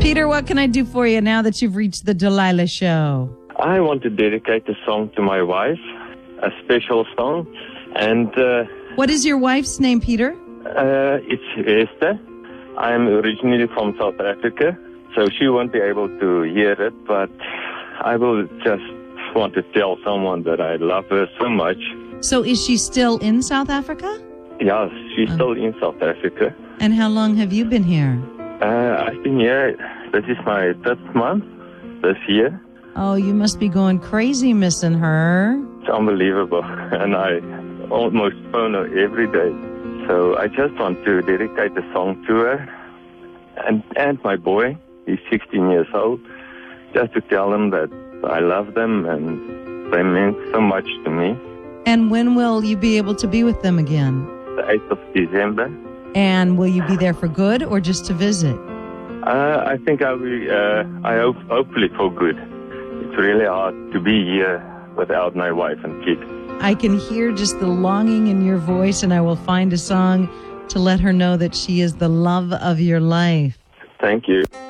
Peter, what can I do for you now that you've reached the Delilah Show? I want to dedicate a song to my wife, a special song. And What is your wife's name, Peter? it's Esther. I'm originally from South Africa, so she won't be able to hear it, but I will just want to tell someone that I love her so much. So is she still in South Africa? Yes, she's still in South Africa. And how long have you been here? I've been here, this is my third month this year. Oh, you must be going crazy missing her. It's unbelievable, and I almost phone her every day. So I just want to dedicate a song to her and my boy. He's 16 years old, just to tell them that I love them and they mean so much to me. And when will you be able to be with them again? The 8th of December. And will you be there for good or just to visit? I think I'll be, hopefully for good. It's really hard to be here without my wife and kid. I can hear just the longing in your voice, and I will find a song to let her know that she is the love of your life. Thank you.